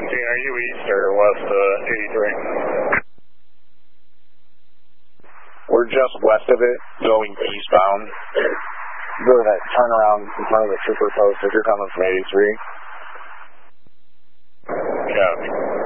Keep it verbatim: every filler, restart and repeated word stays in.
seventeen, are you east or west of eighty-three? We're just west of it, going eastbound. Go to that turnaround in front of the trooper post if you're coming from eighty-three. Copy.